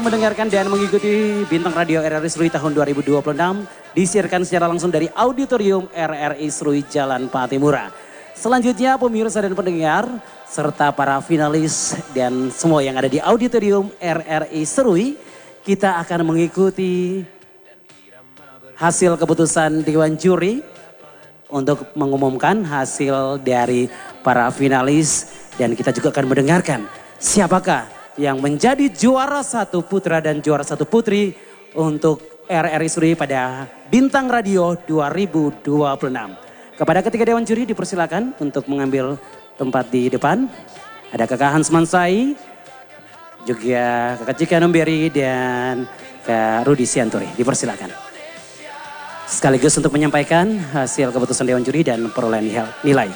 mendengarkan dan mengikuti Bintang Radio RRI Serui tahun 2026 disiarkan secara langsung dari Auditorium RRI Serui Jalan Patimura. Selanjutnya pemirsa dan pendengar serta para finalis dan semua yang ada di Auditorium RRI Serui, kita akan mengikuti hasil keputusan Dewan Juri untuk mengumumkan hasil dari para finalis dan kita juga akan mendengarkan siapakah yang menjadi juara satu putra dan juara satu putri untuk RRI Serui pada Bintang Radio 2026. Kepada ketiga Dewan Juri dipersilakan untuk mengambil tempat di depan. Ada Kakak Hans Mansai, juga Kakak Cika Nomberi dan Kak Rudi Sianturi. Dipersilakan. Sekaligus untuk menyampaikan hasil keputusan Dewan Juri dan perolehan nilai.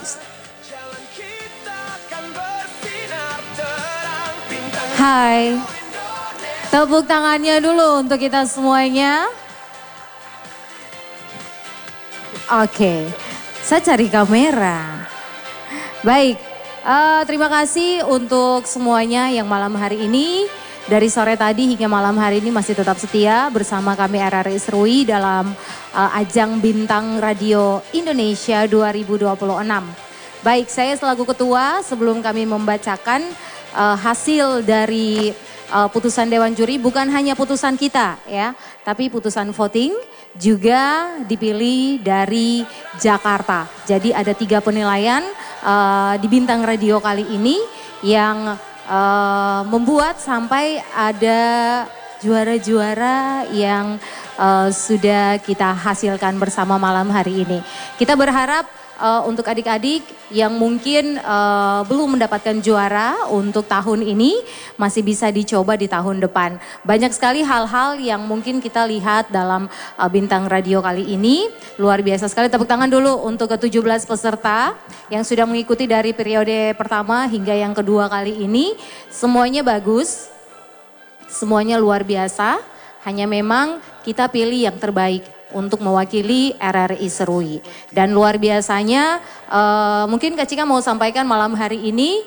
Hai, tepuk tangannya dulu untuk kita semuanya. Oke, saya cari kamera. Baik, terima kasih untuk semuanya yang malam hari ini. Dari sore tadi hingga malam hari ini masih tetap setia bersama kami RRI Serui dalam ajang Bintang Radio Indonesia 2026. Baik, saya selaku ketua sebelum kami membacakan hasil dari putusan Dewan Juri, bukan hanya putusan kita ya, tapi putusan voting juga dipilih dari Jakarta. Jadi ada 3 penilaian di Bintang Radio kali ini yang membuat sampai ada juara-juara yang sudah kita hasilkan bersama malam hari ini. Kita berharap untuk adik-adik yang mungkin belum mendapatkan juara untuk tahun ini masih bisa dicoba di tahun depan. Banyak sekali hal-hal yang mungkin kita lihat dalam Bintang Radio kali ini. Luar biasa sekali, tepuk tangan dulu untuk ke-17 peserta yang sudah mengikuti dari periode pertama hingga yang kedua kali ini. Semuanya bagus, semuanya luar biasa. Hanya memang kita pilih yang terbaik untuk mewakili RRI Serui. Dan luar biasanya mungkin Kak Cika mau sampaikan malam hari ini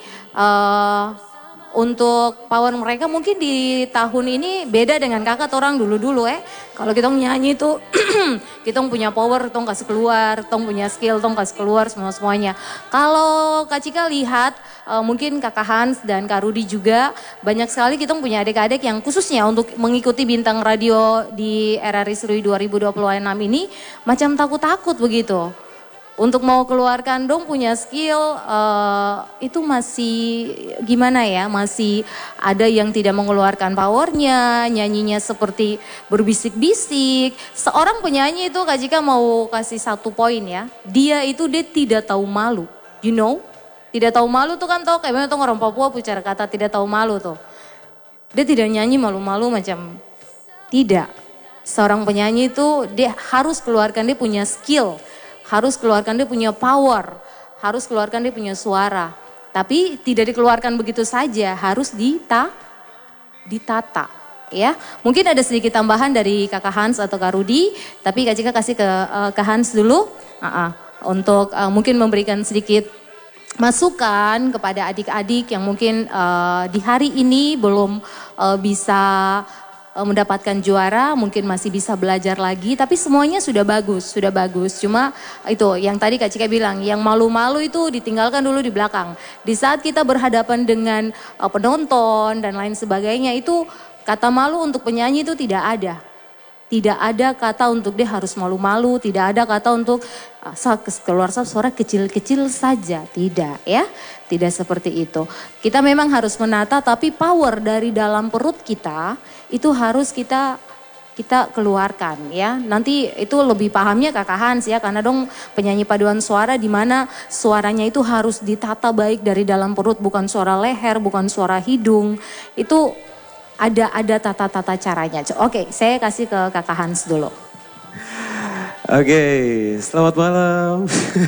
untuk power mereka mungkin di tahun ini beda dengan kakak orang dulu-dulu Kalau kita nyanyi itu kita punya power, tong kasih keluar, tong punya skill, tong kasih keluar semuanya. Kalau Kak Cika lihat mungkin Kakak Hans dan Kak Rudi juga banyak sekali kita punya adik-adik yang khususnya untuk mengikuti Bintang Radio di RRI Serui 2026 ini macam takut-takut begitu. Untuk mau keluarkan dong punya skill itu masih gimana ya, masih ada yang tidak mengeluarkan powernya, nyanyinya seperti berbisik-bisik. Seorang penyanyi itu Kak Jika mau kasih 1 poin ya, dia tidak tahu malu, you know. Tidak tahu malu tuh kan kayak memang orang Papua bicara kata tidak tahu malu tuh. Dia tidak nyanyi malu-malu macam tidak. Seorang penyanyi itu dia harus keluarkan dia punya skill. Harus keluarkan dia punya power, harus keluarkan dia punya suara. Tapi tidak dikeluarkan begitu saja, harus ditata. Ya, mungkin ada sedikit tambahan dari Kakak Hans atau Kak Rudi, tapi Kak Cika kasih ke Kak Hans dulu. Untuk mungkin memberikan sedikit masukan kepada adik-adik yang mungkin di hari ini belum bisa mendapatkan juara, mungkin masih bisa belajar lagi, tapi semuanya sudah bagus. Cuma itu yang tadi Kak Cika bilang, yang malu-malu itu ditinggalkan dulu di belakang. Di saat kita berhadapan dengan penonton dan lain sebagainya itu kata malu untuk penyanyi itu tidak ada. Tidak ada kata untuk dia harus malu-malu, tidak ada kata untuk keluar suara kecil-kecil saja, tidak ya. Tidak seperti itu. Kita memang harus menata, tapi power dari dalam perut kita itu harus kita keluarkan ya. Nanti itu lebih pahamnya Kakak Hans ya, karena dong penyanyi paduan suara di mana suaranya itu harus ditata baik dari dalam perut, bukan suara leher, bukan suara hidung. Itu ada tata-tata caranya. Oke, saya kasih ke Kakak Hans dulu. Oke, selamat malam.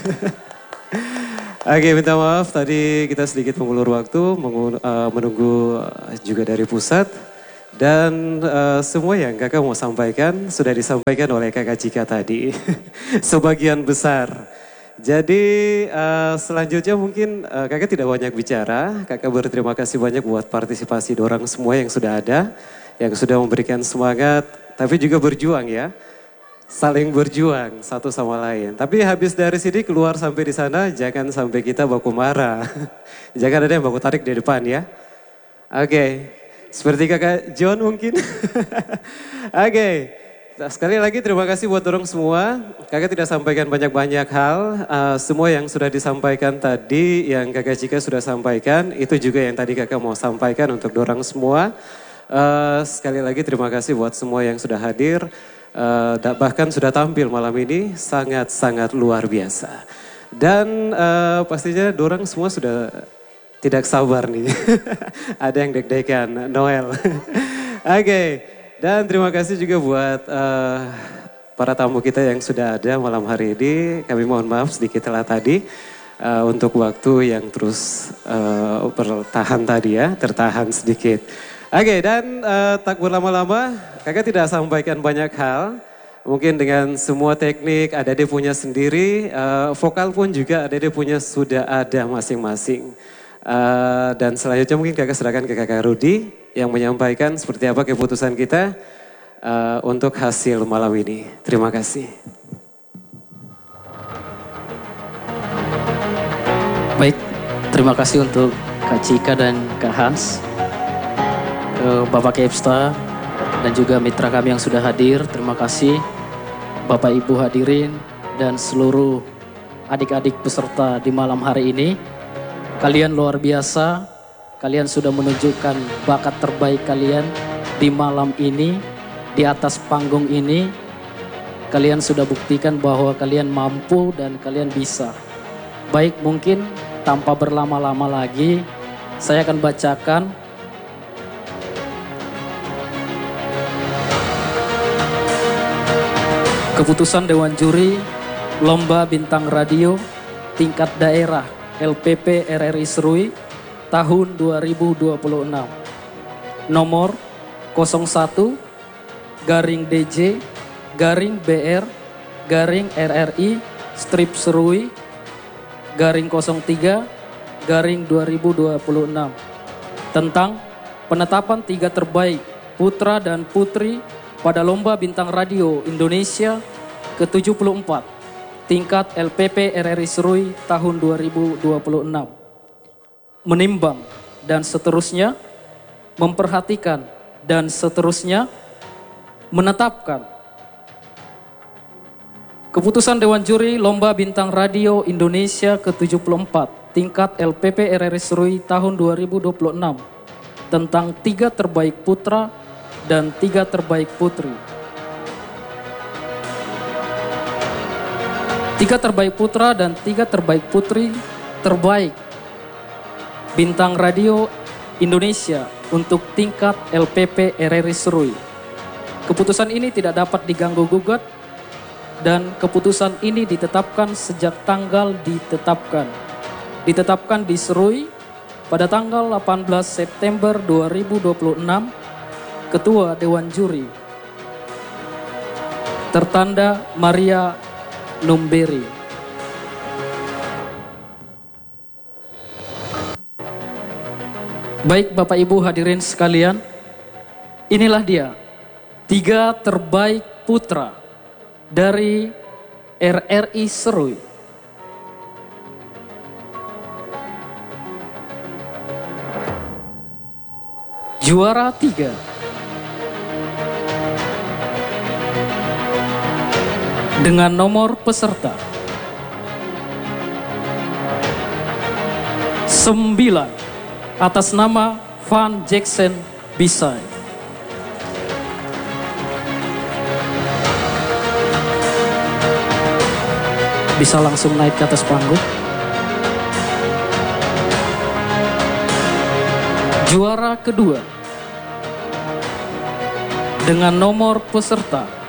Oke, minta maaf tadi kita sedikit mengulur waktu, menunggu juga dari pusat. Dan semua yang kakak mau sampaikan sudah disampaikan oleh kakak Cika tadi. Sebagian besar. Jadi selanjutnya mungkin kakak tidak banyak bicara. Kakak berterima kasih banyak buat partisipasi dorang semua yang sudah ada. yang sudah memberikan semangat, tapi juga berjuang ya. Saling berjuang satu sama lain. Tapi habis dari sini keluar sampai di sana, jangan sampai kita baku marah. Jangan ada yang baku tarik di depan ya. Oke, seperti kakak John mungkin. Oke. Nah, sekali lagi terima kasih buat dorong semua. Kakak tidak sampaikan banyak-banyak hal. Semua yang sudah disampaikan tadi, yang kakak Cika sudah sampaikan, itu juga yang tadi kakak mau sampaikan untuk dorong semua. Sekali lagi terima kasih buat semua yang sudah hadir. Bahkan sudah tampil malam ini, sangat-sangat luar biasa. Dan pastinya dorong semua sudah tidak sabar nih. Ada yang deg-degan, Noel. Oke. Dan terima kasih juga buat para tamu kita yang sudah ada malam hari ini. Kami mohon maaf sedikit telat tadi untuk waktu yang terus bertahan tadi ya, tertahan sedikit. Oke, dan tak berlama-lama, kakak tidak sampaikan banyak hal. Mungkin dengan semua teknik ada dia punya sendiri, vokal pun juga ada dia punya sudah ada masing-masing. Dan selanjutnya mungkin kakak serahkan ke kakak Rudi yang menyampaikan seperti apa keputusan kita untuk hasil malam ini. Terima kasih. Baik, terima kasih untuk Kak Cika dan Kak Hans, Bapak Kepsta dan juga mitra kami yang sudah hadir. Terima kasih Bapak Ibu hadirin dan seluruh adik-adik peserta di malam hari ini. Kalian luar biasa, kalian sudah menunjukkan bakat terbaik kalian di malam ini, di atas panggung ini. Kalian sudah buktikan bahwa kalian mampu dan kalian bisa. Baik, mungkin tanpa berlama-lama lagi, saya akan bacakan keputusan Dewan Juri Lomba Bintang Radio tingkat daerah LPP RRI Serui tahun 2026. Nomor 01-DJ-BR-RRI strip Serui _03-2026 tentang penetapan 3 terbaik putra dan putri pada Lomba Bintang Radio Indonesia ke-74 tingkat LPP RRI Serui tahun 2026. Menimbang dan seterusnya, memperhatikan dan seterusnya, menetapkan. Keputusan Dewan Juri Lomba Bintang Radio Indonesia ke-74 tingkat LPP RRI Serui tahun 2026 tentang 3 terbaik putra dan 3 terbaik putri. 3 terbaik putra dan 3 terbaik putri terbaik Bintang Radio Indonesia untuk tingkat LPP RRI Serui. Keputusan ini tidak dapat diganggu gugat dan keputusan ini ditetapkan sejak tanggal ditetapkan. Ditetapkan di Serui pada tanggal 18 September 2026. Ketua Dewan Juri tertanda Maria Numberi. Baik Bapak Ibu hadirin sekalian, inilah dia 3 terbaik putra dari RRI Serui. Juara 3 dengan nomor peserta 9 atas nama Van Jackson Bisay. Bisa langsung naik ke atas panggung. Juara kedua dengan nomor peserta